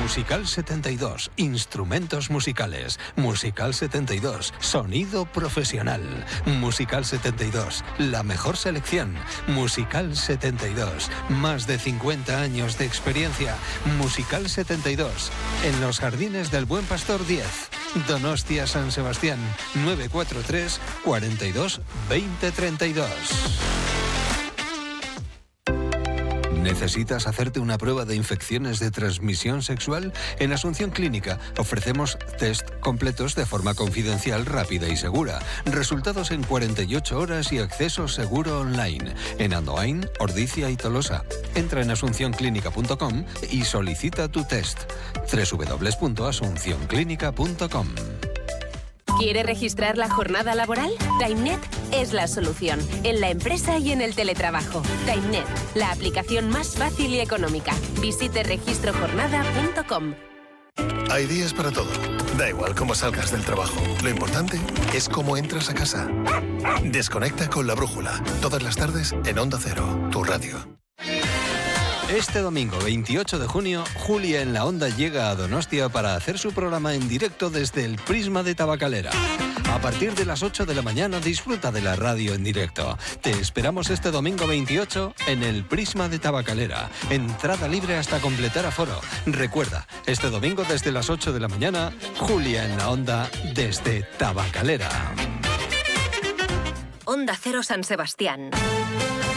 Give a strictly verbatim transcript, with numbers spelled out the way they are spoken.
Musical setenta y dos, instrumentos musicales. Musical setenta y dos, sonido profesional. Musical setenta y dos, la mejor selección. Musical setenta y dos, más de cincuenta años de experiencia. Musical setenta y dos, en los Jardines del Buen Pastor diez. Donostia San Sebastián, nueve cuatro tres, cuarenta y dos, veinte treinta y dos. ¿Necesitas hacerte una prueba de infecciones de transmisión sexual? En Asunción Clínica ofrecemos test completos de forma confidencial, rápida y segura. Resultados en cuarenta y ocho horas y acceso seguro online. En Andoain, Ordizia y Tolosa. Entra en asunción clínica punto com y solicita tu test. doble u doble u doble u punto asunción clínica punto com. ¿Quiere registrar la jornada laboral? TimeNet es la solución, en la empresa y en el teletrabajo. TimeNet, la aplicación más fácil y económica. Visite registro jornada punto com. Hay días para todo. Da igual cómo salgas del trabajo. Lo importante es cómo entras a casa. Desconecta con La Brújula. Todas las tardes en Onda Cero, tu radio. Este domingo veintiocho de junio, Julia en la Onda llega a Donostia para hacer su programa en directo desde el Prisma de Tabacalera. A partir de las ocho de la mañana disfruta de la radio en directo. Te esperamos este domingo veintiocho en el Prisma de Tabacalera. Entrada libre hasta completar aforo. Recuerda, este domingo desde las ocho de la mañana, Julia en la Onda desde Tabacalera. Onda Cero San Sebastián.